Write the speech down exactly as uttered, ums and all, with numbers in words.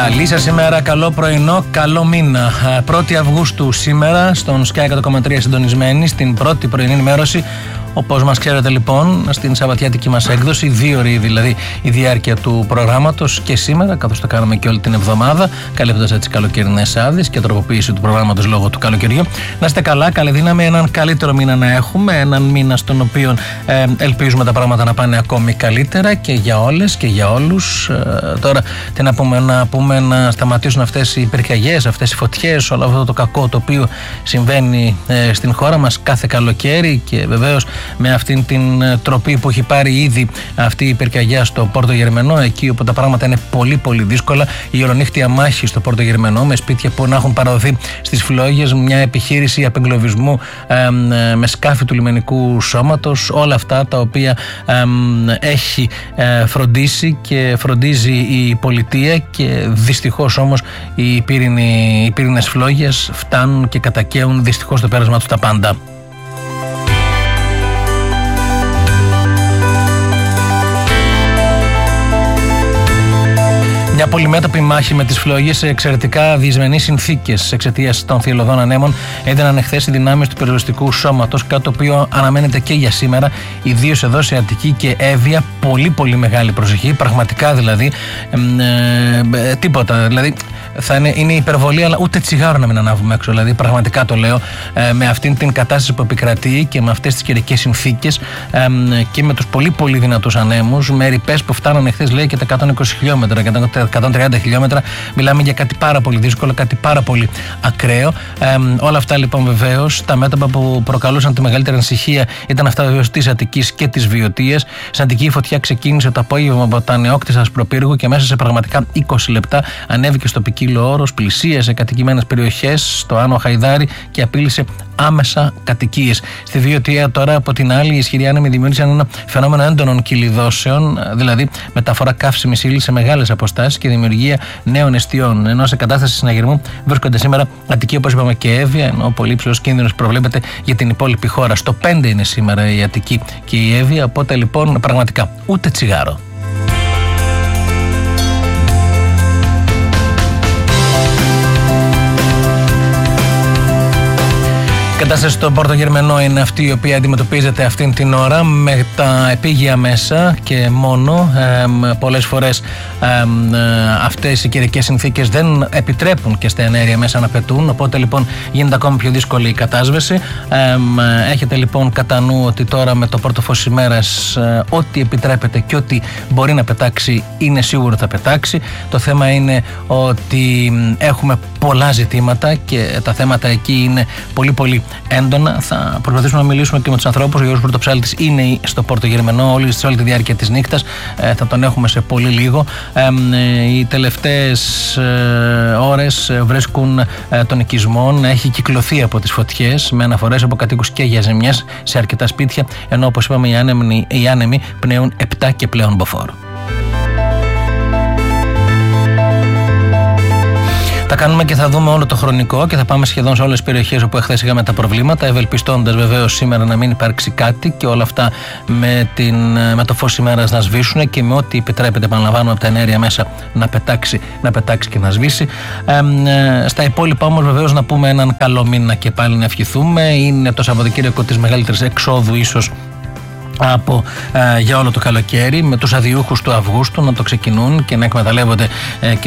Καλή σας ημέρα, καλό πρωινό, καλό μήνα. πρώτη Αυγούστου σήμερα στον Sky εκατό κόμμα τρία συντονισμένη στην πρώτη πρωινή ενημέρωση. Όπως μας ξέρετε λοιπόν, στην σαββατιάτικη μας έκδοση, δύο ώρες δηλαδή η διάρκεια του προγράμματος και σήμερα, καθώς το κάναμε και όλη την εβδομάδα, καλύπτοντας έτσι καλοκαιρινές άδειες και τροποποίηση του προγράμματος λόγω του καλοκαιριού. Να είστε καλά, καλή δύναμη, έναν καλύτερο μήνα να έχουμε, έναν μήνα στον οποίο ε, ελπίζουμε τα πράγματα να πάνε ακόμη καλύτερα και για όλες και για όλους. Ε, τώρα, τι να πούμε, να πούμε να σταματήσουν αυτές οι πυρκαγιές, αυτές οι φωτιές, όλο αυτό το κακό το οποίο συμβαίνει ε, στην χώρα μας κάθε καλοκαίρι και βεβαίως με αυτήν την τροπή που έχει πάρει ήδη αυτή η πυρκαγιά στο Πόρτο Γερμενό, εκεί όπου τα πράγματα είναι πολύ πολύ δύσκολα. Η ολονύχτια μάχη στο Πόρτο Γερμενό με σπίτια που να έχουν παραδοθεί στις φλόγες, μια επιχείρηση απεγκλωβισμού ε, με σκάφη του λιμενικού σώματος, όλα αυτά τα οποία ε, έχει ε, φροντίσει και φροντίζει η πολιτεία και δυστυχώς όμως οι, πύρινοι, οι πύρινες φλόγες φτάνουν και κατακαίουν δυστυχώς το πέρασμα του τα πάντα. Μια πολυμέτωπη μάχη με τις φλόγες σε εξαιρετικά δυσμενείς συνθήκες εξαιτίας των θυελλωδών ανέμων έδιναν εχθές οι δυνάμεις του πυροσβεστικού σώματος, κάτι το οποίο αναμένεται και για σήμερα, ιδίως εδώ σε Αττική και Εύβοια. Πολύ πολύ μεγάλη προσοχή, πραγματικά δηλαδή ε, ε, τίποτα. Δηλαδή θα είναι, είναι υπερβολή, αλλά ούτε τσιγάρο να μην ανάβουμε έξω. Δηλαδή, πραγματικά το λέω, ε, με αυτήν την κατάσταση που επικρατεί και με αυτές τις καιρικές συνθήκες ε, και με τους πολύ πολύ δυνατούς ανέμους, με ρηπές που φτάνανε χθες, λέει, και τα εκατόν είκοσι χιλιόμετρα και τα εκατόν τριάντα χιλιόμετρα. Μιλάμε για κάτι πάρα πολύ δύσκολο, κάτι πάρα πολύ ακραίο. Ε, όλα αυτά λοιπόν βεβαίως, τα μέτωπα που προκαλούσαν τη μεγαλύτερη ανησυχία ήταν αυτά βεβαίως της Αττικής και της Βιωτίας. Στην Αττική η φωτιά ξεκίνησε το απόγευμα από τα Νεόκτιστα Ασπροπύργου και μέσα σε πραγματικά είκοσι λεπτά ανέβηκε στο ποικίλο όρος, πλησίασε κατοικημένες περιοχές, στο Άνω Χαϊδάρι και απείλησε άμεσα κατοικίες. Στη Βιωτία τώρα, από την άλλη, οι ισχυροί άνεμοι δημιούργησαν ένα φαινόμενο έντονων κυλιδώσεων, δηλαδή μεταφορά καύσιμης ύλης σε μεγάλες αποστάσεις και δημιουργία νέων εστιών. Ενώ σε κατάσταση συναγερμού βρίσκονται σήμερα Αττική, όπως είπαμε, και Εύβοια, ενώ πολύ υψηλός κίνδυνος προβλέπεται για την υπόλοιπη χώρα. Στο πέντε είναι σήμερα η Αττική και η Εύβοια, οπότε λοιπόν πραγματικά ούτε τσιγάρο. Η κατάσταση στον Πόρτο Γερμενό είναι αυτή η οποία αντιμετωπίζεται αυτήν την ώρα με τα επίγεια μέσα και μόνο. Ε, πολλές φορές ε, ε, αυτές οι καιρικές συνθήκες δεν επιτρέπουν και στα εναέρια μέσα να πετούν, οπότε λοιπόν γίνεται ακόμη πιο δύσκολη η κατάσβεση. Ε, έχετε λοιπόν κατά νου ότι τώρα με το πρώτο φως ημέρας ε, ό,τι επιτρέπεται και ό,τι μπορεί να πετάξει είναι σίγουρο θα πετάξει. Το θέμα είναι ότι έχουμε πολλά ζητήματα και τα θέματα εκεί είναι πολύ πολύ έντονα. Θα προσπαθήσουμε να μιλήσουμε και με τους ανθρώπους. Ο Γιώργος Πρωτοψάλτης είναι στο Πόρτο Γερμενό όλη, όλη τη διάρκεια της νύχτας. Ε, θα τον έχουμε σε πολύ λίγο. Ε, ε, οι τελευταίες ε, ώρες βρίσκουν ε, τον οικισμό να έχει κυκλωθεί από τις φωτιές, με αναφορές από κατοίκους και για ζημιές σε αρκετά σπίτια, ενώ όπως είπαμε οι άνεμοι, οι άνεμοι πνέουν επτά και πλέον μποφόρ. Θα κάνουμε και θα δούμε όλο το χρονικό και θα πάμε σχεδόν σε όλες τις περιοχές όπου εχθές είχαμε τα προβλήματα, ευελπιστώντας βεβαίως σήμερα να μην υπάρξει κάτι και όλα αυτά με, την, με το φως ημέρας να σβήσουν και με ό,τι επιτρέπεται, επαναλαμβάνουμε, από τα εναέρια μέσα να πετάξει, να πετάξει και να σβήσει. Ε, ε, στα υπόλοιπα όμως βεβαίως να πούμε έναν καλό μήνα και πάλι να ευχηθούμε. Είναι το Σαββατοκύριακο της μεγαλύτερης εξόδου ίσως από, ε, για όλο το καλοκαίρι, με τους αδιούχους του Αυγούστου να το ξεκινούν και να εκμεταλλεύονται ε, και